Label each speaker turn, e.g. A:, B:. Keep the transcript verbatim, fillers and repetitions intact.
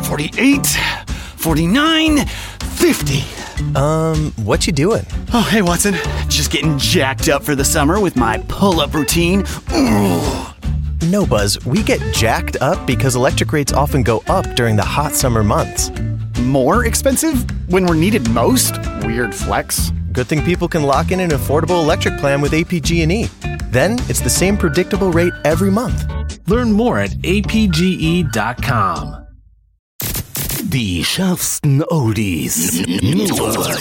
A: forty-eight, forty-nine, fifty.
B: Um, what you doing?
A: Oh, hey, Watson. Just getting jacked up for the summer with my pull-up routine. Ooh.
B: No, Buzz, we get jacked up because electric rates often go up during the hot summer months.
A: More expensive when we're needed most? Weird flex.
B: Good thing people can lock in an affordable electric plan with A P G and E. Then it's the same predictable rate every month.
C: Learn more at A P G E dot com.
D: Die schärfsten Oldies. Nur